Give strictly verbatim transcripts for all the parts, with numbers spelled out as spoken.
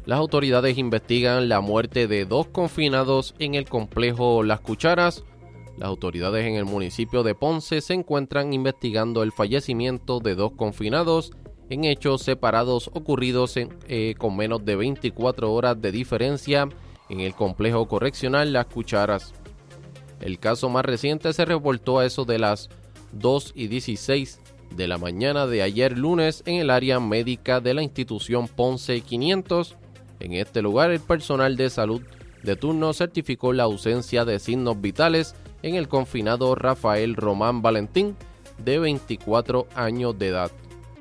Las autoridades investigan la muerte de dos confinados en el complejo Las Cucharas. Las autoridades en el municipio de Ponce se encuentran investigando el fallecimiento de dos confinados en hechos separados ocurridos en, eh, con menos de veinticuatro horas de diferencia en el complejo correccional Las Cucharas. El caso más reciente se reportó a eso de las dos y dieciséis de la mañana de ayer lunes en el área médica de la institución Ponce quinientos. En este lugar, el personal de salud de turno certificó la ausencia de signos vitales en el confinado Rafael Román Valentín, de veinticuatro años de edad.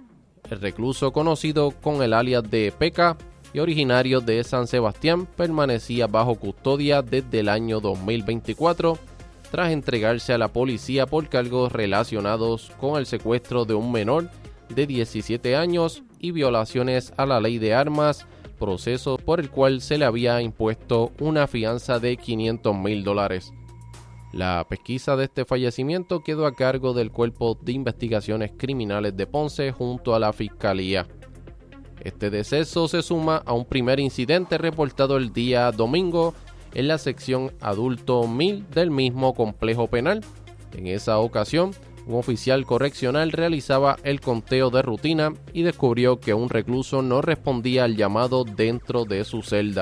El recluso, conocido con el alias de Peca y originario de San Sebastián, permanecía bajo custodia desde el año dos mil veinticuatro, tras entregarse a la policía por cargos relacionados con el secuestro de un menor de diecisiete años y violaciones a la ley de armas, proceso por el cual se le había impuesto una fianza de quinientos mil dólares. La pesquisa de este fallecimiento quedó a cargo del Cuerpo de Investigaciones Criminales de Ponce junto a la Fiscalía. Este deceso se suma a un primer incidente reportado el día domingo en la sección adulto mil del mismo complejo penal. En esa ocasión, un oficial correccional realizaba el conteo de rutina y descubrió que un recluso no respondía al llamado dentro de su celda.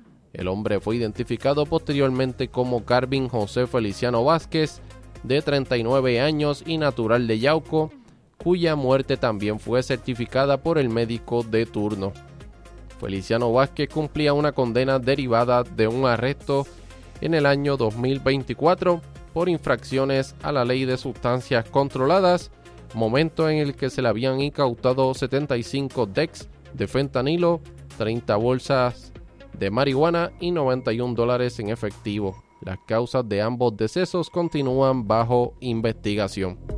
El hombre fue identificado posteriormente como Carvin José Feliciano Vázquez, de treinta y nueve años y natural de Yauco, cuya muerte también fue certificada por el médico de turno. Feliciano Vázquez cumplía una condena derivada de un arresto en el año dos mil veinticuatro por infracciones a la ley de sustancias controladas, momento en el que se le habían incautado setenta y cinco decks de fentanilo, treinta bolsas de marihuana y noventa y un dólares en efectivo. Las causas de ambos decesos continúan bajo investigación.